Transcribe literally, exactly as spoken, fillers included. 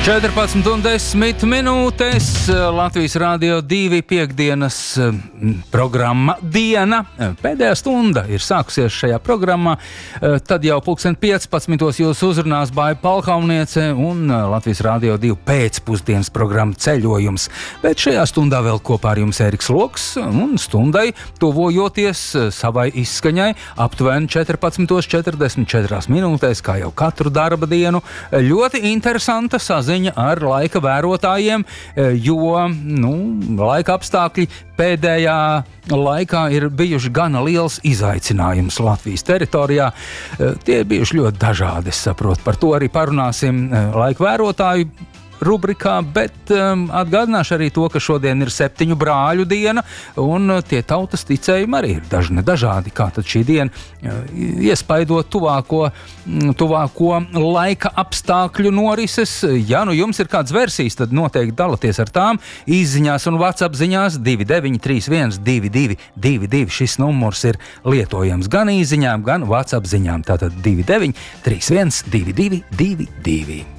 četrpadsmit un desmit minūtes Latvijas Rādio divi piekdienas programma Diena. Pēdējā stunda ir sākusies šajā programmā. Tad jau pulksten piecpadsmitos jūs uzrunās Baiba Palhauniece un Latvijas Rādio divi pēcpusdienas programma Ceļojums. Bet šajā stundā vēl kopā ar jums Ēriks Loks un stundai tuvojoties savai izskaņai aptuveni četrpadsmit četrdesmit četri minūtēs, kā jau katru darba dienu. Ļoti interesanta saziņa ar laika vērotājiem, jo nu, laika apstākļi pēdējā laikā ir bijuši gana liels izaicinājums Latvijas teritorijā. Tie ir bijuši ļoti dažādi, es saprotu. Par to arī parunāsim laika vērotāju rubrikā, bet um, atgādināšu arī to, ka šodien ir septiņu brāļu diena, un uh, tie tautas ticējumi arī ir dažni dažādi, kā tad šī diena uh, iespaidot tuvāko, mm, tuvāko laika apstākļu norises. Ja nu jums ir kāds versijas, tad noteikti dalaties ar tām izziņās un WhatsApp ziņās divi deviņi trīs viens divi divi divi divi. Šis numurs ir lietojams gan izziņām, gan WhatsApp ziņām. Tātad divi deviņi trīs viens divi divi divi divi.